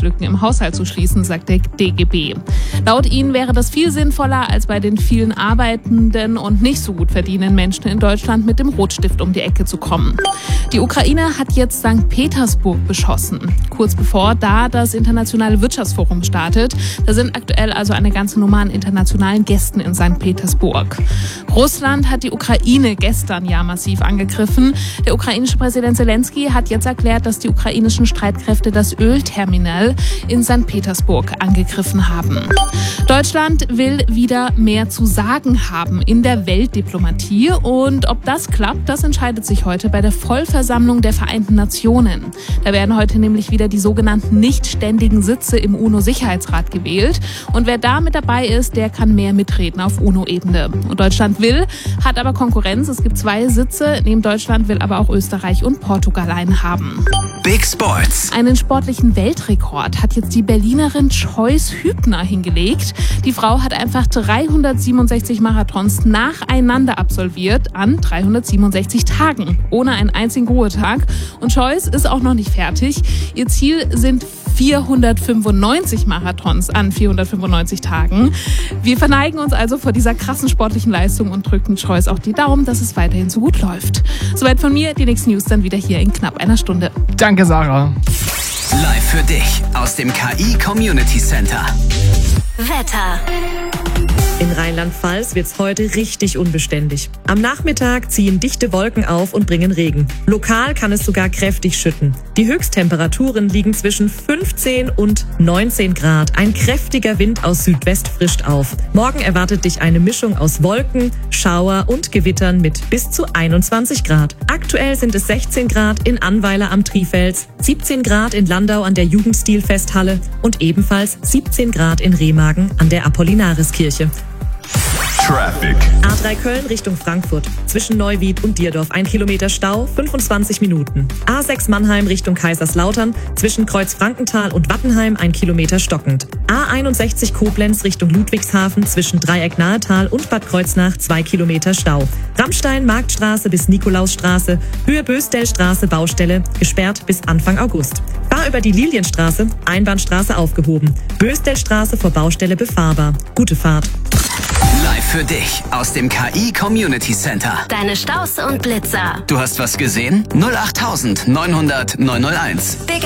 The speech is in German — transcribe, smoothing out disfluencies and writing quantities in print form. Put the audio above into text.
Haushaltslücken im Haushalt zu schließen, sagt der DGB. Laut ihnen wäre das viel sinnvoller, als bei den vielen arbeitenden und nicht so gut verdienenden Menschen in Deutschland mit dem Rotstift um die Ecke zu kommen. Die Ukraine hat jetzt St. Petersburg beschossen, kurz bevor da das internationale Wirtschaftsforum startet. Da sind aktuell also eine ganze Nummer an internationalen Gästen in St. Petersburg. Russland hat die Ukraine gestern ja massiv angegriffen. Der ukrainische Präsident Zelensky hat jetzt erklärt, dass die ukrainischen Streitkräfte das Ölterminal in St. Petersburg angegriffen haben. Deutschland will wieder mehr zu sagen haben in der Weltdiplomatie. Und ob das klappt, das entscheidet sich heute bei der Vollversammlung der Vereinten Nationen. Da werden heute nämlich wieder die sogenannten nichtständigen Sitze im UNO-Sicherheitsrat gewählt. Und wer da mit dabei ist, der kann mehr mitreden auf UNO-Ebene. Und Deutschland hat aber Konkurrenz. Es gibt 2 Sitze. Neben Deutschland will aber auch Österreich und Portugal einen haben. Big Sports. Einen sportlichen Weltrekord hat jetzt die Berlinerin Joyce Hübner hingelegt. Die Frau hat einfach 367 Marathons nacheinander absolviert an 367 Tagen, ohne einen einzigen Ruhetag. Und Joyce ist auch noch nicht fertig. Ihr Ziel sind 495 Marathons an 495 Tagen. Wir verneigen uns also vor dieser krassen sportlichen Leistung und drücken Joyce auch die Daumen, dass es weiterhin so gut läuft. Soweit von mir, die nächsten News dann wieder hier in knapp einer Stunde. Danke, Sarah. Live für dich aus dem KI Community Center. Wetter. In Rheinland-Pfalz wird's heute richtig unbeständig. Am Nachmittag ziehen dichte Wolken auf und bringen Regen. Lokal kann es sogar kräftig schütten. Die Höchsttemperaturen liegen zwischen 15 und 19 Grad. Ein kräftiger Wind aus Südwest frischt auf. Morgen erwartet dich eine Mischung aus Wolken, Schauer und Gewittern mit bis zu 21 Grad. Aktuell sind es 16 Grad in Annweiler am Trifels, 17 Grad in Landau an der Jugendstilfesthalle und ebenfalls 17 Grad in Remagen an der Apollinariskirche. Traffic. A3 Köln Richtung Frankfurt. Zwischen Neuwied und Dierdorf 1 Kilometer Stau, 25 Minuten. A6 Mannheim Richtung Kaiserslautern. Zwischen Kreuzfrankenthal und Wattenheim 1 Kilometer stockend. A61 Koblenz Richtung Ludwigshafen. Zwischen Dreieck-Nahetal und Bad Kreuznach 2 Kilometer Stau. Rammstein Marktstraße bis Nikolausstraße. Höhe Böstelstraße Baustelle. Gesperrt bis Anfang August. Fahr über die Lilienstraße. Einbahnstraße aufgehoben. Böstelstraße vor Baustelle befahrbar. Gute Fahrt. Live für dich aus dem KI Community Center. Deine Staus und Blitzer. Du hast was gesehen? 08900 901.